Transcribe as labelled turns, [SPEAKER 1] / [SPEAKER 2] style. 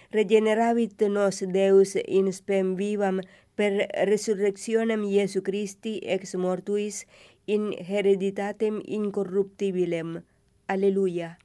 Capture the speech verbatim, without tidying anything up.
[SPEAKER 1] regeneravit nos Deus in spem vivam per resurrectionem Iesu Christi ex mortuis in hereditatem incorruptibilem. Alleluia.